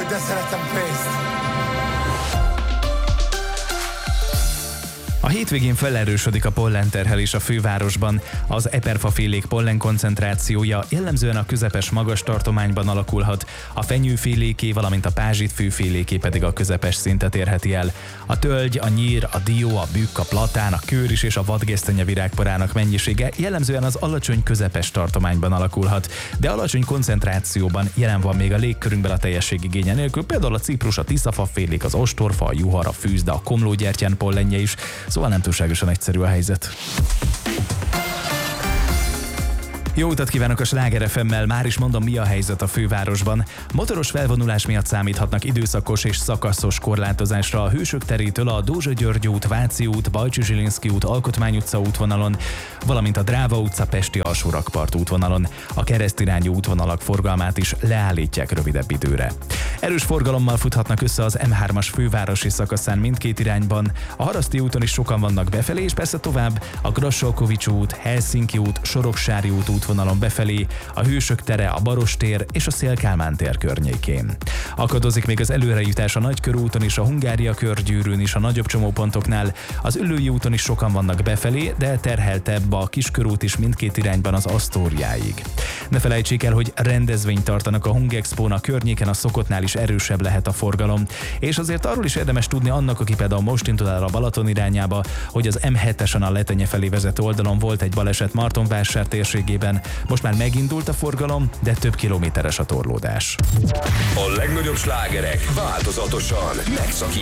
de szeretem pénzt. A hétvégén felerősödik a pollenterhelés a fővárosban. Az eperfafélék pollen koncentrációja jellemzően a közepes magas tartományban alakulhat, a fenyőféléké, valamint a pázsitfőféléké pedig a közepes szintet érheti el. A tölgy, a nyír, a dió, a bükk, a platán, a kőris és a vadgesztenye virágparának mennyisége jellemzően az alacsony közepes tartományban alakulhat, de alacsony koncentrációban jelen van még a légkörünkben a teljességigénye nélkül, például a ciprus, a tiszafafélék, az ostorfa, a juhar, a fűzde, a komlógyertyán pollenje is. Szóval nem túlságosan egyszerű a helyzet. Jó utat kívánok a Sláger FM-mel, már is mondom, mi a helyzet a fővárosban. Motoros felvonulás miatt számíthatnak időszakos és szakaszos korlátozásra a Hősök terétől a Dózsa-György út, Váci út, Bajcsy-Zsilinszky út, Alkotmány utca útvonalon, valamint a Dráva utca, Pesti alsórakpart útvonalon. A keresztirányú útvonalak forgalmát is leállítják rövidebb időre. Erős forgalommal futhatnak össze az M3-as fővárosi szakaszán mindkét irányban. A Haraszti úton is sokan vannak befelé, és persze tovább a Grassalkovich út, Helsinki út, Soroksári út útvonalon befelé, a Hősök tere, a Barostér és a Széll-Kálmán tér környékén. Akadozik még az előrejutás a Nagykörúton és a Hungária körgyűrűn is a nagyobb csomópontoknál. Az Üllői úton is sokan vannak befelé, de terheltebb a Kiskörút is mindkét irányban az Asztóriáig. Ne felejtsék el, hogy rendezvényt tartanak a Hungexpón, a környéken a szokottnál is erősebb lehet a forgalom. És azért arról is érdemes tudni annak, aki például most indul el a Balaton irányába, hogy az M7-esen a Letenye felé vezető oldalon volt egy baleset Martonvásár térségében. Most már megindult a forgalom, de több kilométeres a torlódás. A legnagyobb slágerek változatosan megszakítják